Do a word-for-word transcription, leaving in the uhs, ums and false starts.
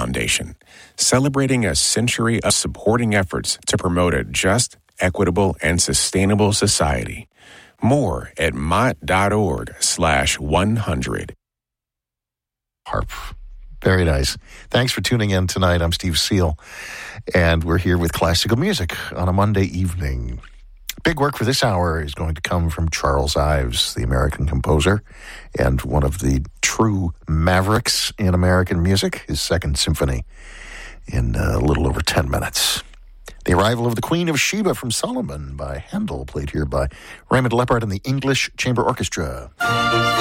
Foundation, celebrating a century of supporting efforts to promote a just, equitable, and sustainable society. More at mott.org slash 100. Harp. Very nice. Thanks for tuning in tonight. I'm Steve Seal, and we're here with classical music on a Monday evening. Big work for this hour is going to come from Charles Ives, the American composer, and one of the true mavericks in American music, his Second Symphony, in a little over ten minutes. The Arrival of the Queen of Sheba from Solomon by Handel, played here by Raymond Leppard and the English Chamber Orchestra.